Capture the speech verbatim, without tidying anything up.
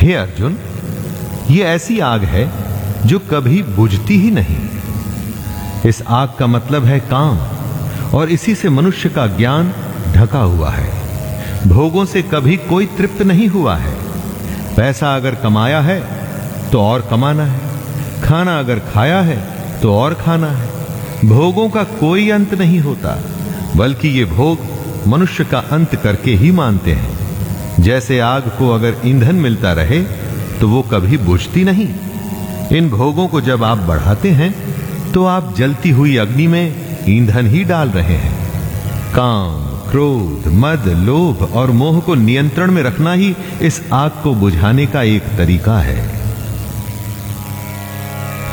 हे अर्जुन, ये ऐसी आग है जो कभी बुझती ही नहीं। इस आग का मतलब है काम, और इसी से मनुष्य का ज्ञान ढका हुआ है। भोगों से कभी कोई तृप्त नहीं हुआ है। पैसा अगर कमाया है तो और कमाना है, खाना अगर खाया है तो और खाना है। भोगों का कोई अंत नहीं होता, बल्कि ये भोग मनुष्य का अंत करके ही मानते हैं। जैसे आग को अगर ईंधन मिलता रहे तो वो कभी बुझती नहीं। इन भोगों को जब आप बढ़ाते हैं तो आप जलती हुई अग्नि में ईंधन ही डाल रहे हैं। काम, क्रोध, मद, लोभ और मोह को नियंत्रण में रखना ही इस आग को बुझाने का एक तरीका है।